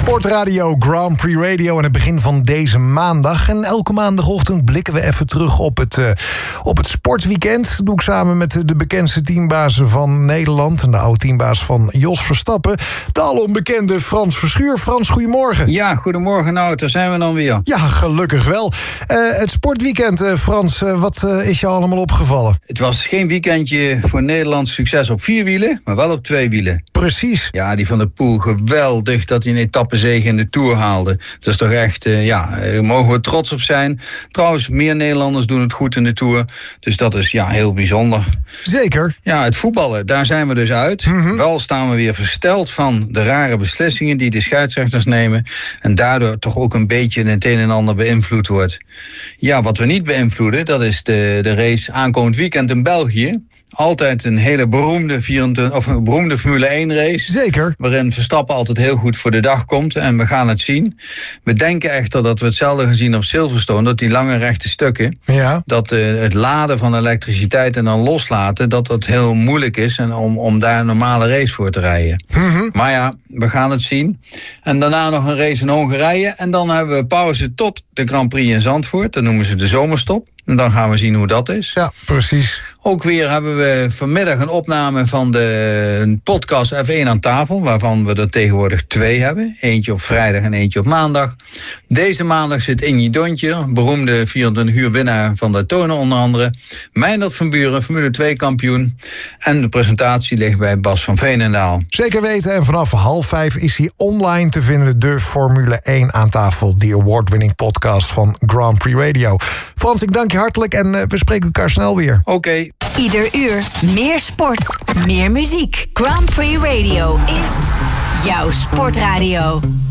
Sportradio, Grand Prix Radio aan het begin van deze maandag. En elke maandagochtend blikken we even terug op het sportweekend. Dat doe ik samen met de bekendste teambazen van Nederland en de oude teambaas van Jos Verstappen, de alonbekende Frans Verschuur. Frans, goedemorgen. Ja, goedemorgen. Nou, daar zijn we dan weer. Ja, gelukkig wel. Het sportweekend, Frans, wat is jou allemaal opgevallen? Het was geen weekendje voor Nederlands succes op 4 wielen, maar wel op 2 wielen. Precies. Ja, die van der Poel, geweldig dat hij een etappezege in de Tour haalde. Dat is toch echt, daar mogen we trots op zijn. Trouwens, meer Nederlanders doen het goed in de Tour. Dus dat is heel bijzonder. Zeker. Ja, het voetballen, daar zijn we dus uit. Wel staan we weer versteld van de rare beslissingen die de scheidsrechters nemen. En daardoor toch ook een beetje het een en ander beïnvloed wordt. Ja, wat we niet beïnvloeden, dat is de race aankomend weekend in België. Altijd een hele beroemde Formule 1 race. Zeker. Waarin Verstappen altijd heel goed voor de dag komt. En we gaan het zien. We denken echter dat we hetzelfde gezien op Silverstone. Dat die lange rechte stukken. Ja. Dat het laden van elektriciteit en dan loslaten. Dat heel moeilijk is. En om daar een normale race voor te rijden. Maar ja, we gaan het zien. En daarna nog een race in Hongarije. En dan hebben we pauze tot de Grand Prix in Zandvoort. Dat noemen ze de zomerstop. En dan gaan we zien hoe dat is. Ja, precies. Ook weer hebben we vanmiddag een opname van de podcast F1 aan tafel, waarvan we er tegenwoordig 2 hebben. Eentje op vrijdag en eentje op maandag. Deze maandag zit Ingi Dontje, beroemde 24 uur winnaar van Daytona onder andere. Meindert van Buren, Formule 2 kampioen. En de presentatie ligt bij Bas van Veenendaal. Zeker weten, en vanaf 4:30 is hij online te vinden. De Formule 1 aan tafel, die award-winning podcast van Grand Prix Radio. Frans, ik dank je hartelijk en we spreken elkaar snel weer. Oké. Ieder uur meer sport, meer muziek. Grand Prix Radio is jouw sportradio.